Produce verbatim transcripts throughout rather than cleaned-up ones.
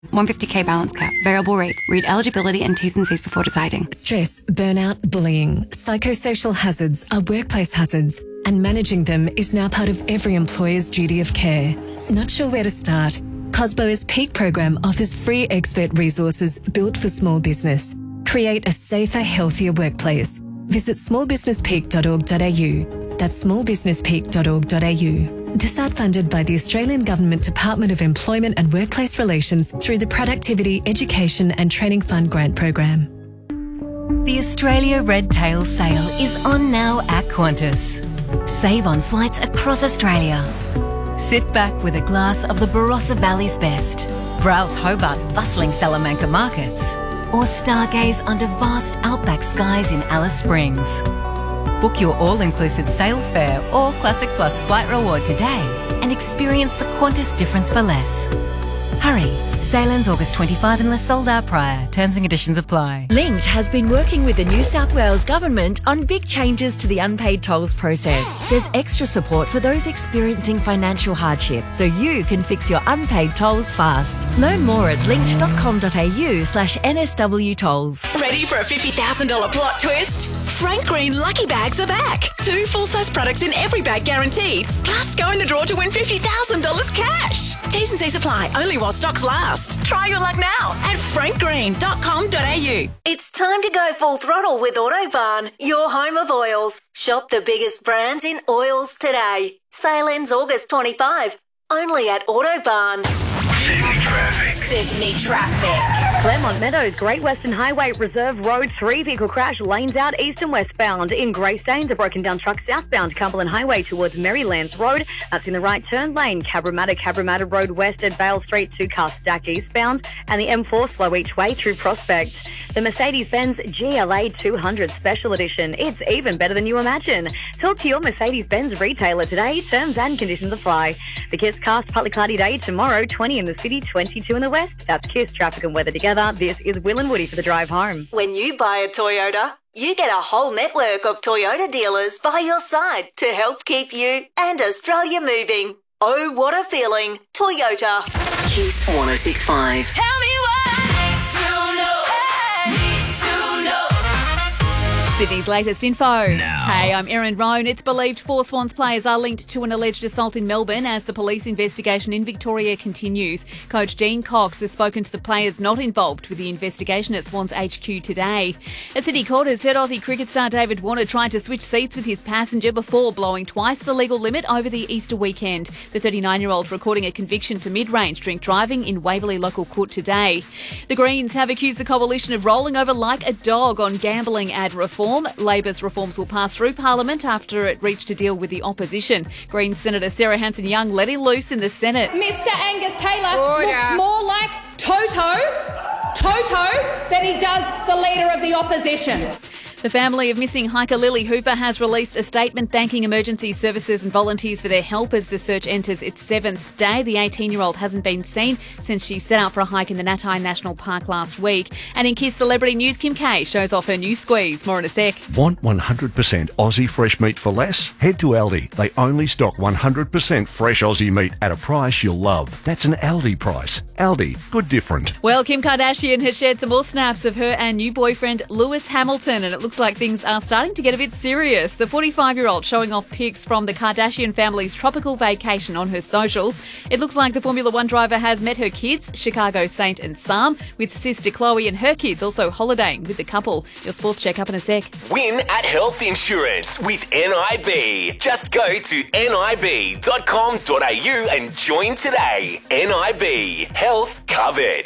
one hundred fifty k balance cap. Variable rate. Read eligibility and T's and C's before deciding. Stress, burnout, bullying, psychosocial hazards are workplace hazards, and managing them is now part of every employer's duty of care. Not sure where to start? Cosbo's Peak program offers free expert resources built for small business. Create a safer, healthier workplace. Visit small business peak dot org dot a u. That's small business peak dot org dot a u. This ad funded by the Australian Government Department of Employment and Workplace Relations through the Productivity, Education and Training Fund grant program. The Australia Red Tail sale is on now at Qantas. Save on flights across Australia. Sit back with a glass of the Barossa Valley's best. Browse Hobart's bustling Salamanca markets. Or stargaze under vast outback skies in Alice Springs. Book your all-inclusive sail fare or Classic Plus flight reward today and experience the Qantas difference for less. Hurry! Sail ends August twenty-fifth unless sold out prior. Terms and conditions apply. Linked has been working with the New South Wales Government on big changes to the unpaid tolls process. There's extra support for those experiencing financial hardship, so you can fix your unpaid tolls fast. Learn more at linked dot com dot a u slash N S W tolls. Ready for a fifty thousand dollars plot twist? Frank Green Lucky Bags are back. Two full-size products in every bag guaranteed. Plus, go in the draw to win fifty thousand dollars cash. T's and C's apply only while stocks last. Try your luck now at frank green dot com dot a u. It's time to go full throttle with Autobarn, your home of oils. Shop the biggest brands in oils today. Sale ends August twenty-fifth. Only at Autobarn. Sydney traffic. Sydney traffic. Claremont Meadows, Great Western Highway, Reserve Road, three vehicle crash, lanes out east and westbound. In Greystanes, a broken down truck southbound Cumberland Highway towards Marylands Road. That's in the right turn lane. Cabramatta, Cabramatta Road west at Vale Street, two cars stacked eastbound. And the M four slow each way through Prospect. The Mercedes-Benz G L A two hundred Special Edition. It's even better than you imagine. Talk to your Mercedes-Benz retailer today. Terms and conditions apply. The Kiss Cast, partly cloudy day tomorrow, twenty in the city, twenty-two in the west. That's Kiss traffic and weather together. This is Will and Woody for the drive home. When you buy a Toyota, you get a whole network of Toyota dealers by your side to help keep you and Australia moving. Oh, what a feeling. Toyota. Kiss one oh six point five. Tell me what to know. Need to know. Sydney's latest info. Now. Hey, I'm Erin Roan. It's believed four Swans players are linked to an alleged assault in Melbourne as the police investigation in Victoria continues. Coach Dean Cox has spoken to the players not involved with the investigation at Swans H Q today. A City court has heard Aussie cricket star David Warner try to switch seats with his passenger before blowing twice the legal limit over the Easter weekend. The thirty-nine-year-old recording a conviction for mid-range drink driving in Waverley Local Court today. The Greens have accused the coalition of rolling over like a dog on gambling ad reform. Labor's reforms will pass through Parliament after it reached a deal with the opposition. Greens Senator Sarah Hanson-Young let it loose in the Senate. Mister Angus Taylor looks more like Toto, Toto, than he does the leader of the opposition. The family of missing hiker Lily Hooper has released a statement thanking emergency services and volunteers for their help as the search enters its seventh day. The eighteen-year-old hasn't been seen since she set out for a hike in the Natai National Park last week. And in Kiss Celebrity News, Kim K shows off her new squeeze. More in a sec. Want one hundred percent Aussie fresh meat for less? Head to Aldi. They only stock one hundred percent fresh Aussie meat at a price you'll love. That's an Aldi price. Aldi, good different. Well, Kim Kardashian has shared some more snaps of her and new boyfriend Lewis Hamilton, and it looks like things are starting to get a bit serious. The forty-five-year-old showing off pics from the Kardashian family's tropical vacation on her socials. It looks like the Formula One driver has met her kids, Chicago Saint and Sam, with sister Chloe and her kids also holidaying with the couple. Your sports check up in a sec. Win at Health Insurance with N I B. Just go to N I B dot com dot a u and join today. N I B. Health covered.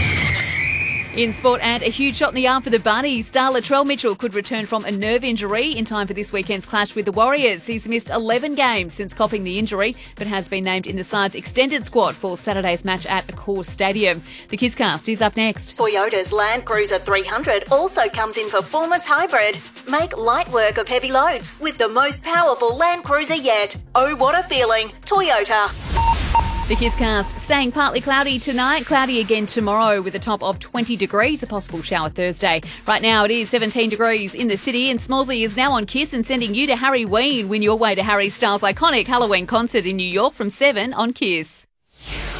In sport, and a huge shot in the arm for the Bunnies. Star Latrell Mitchell could return from a nerve injury in time for this weekend's clash with the Warriors. He's missed eleven games since copping the injury, but has been named in the side's extended squad for Saturday's match at Accor Stadium. The Kisscast is up next. Toyota's Land Cruiser three hundred also comes in performance hybrid. Make light work of heavy loads with the most powerful Land Cruiser yet. Oh, what a feeling. Toyota. The Kisscast staying partly cloudy tonight, cloudy again tomorrow with a top of twenty degrees, a possible shower Thursday. Right now it is seventeen degrees in the city, and Smallsy is now on Kiss and sending you to Harry Ween. Win your way to Harry Styles' iconic Halloween concert in New York from seven on Kiss.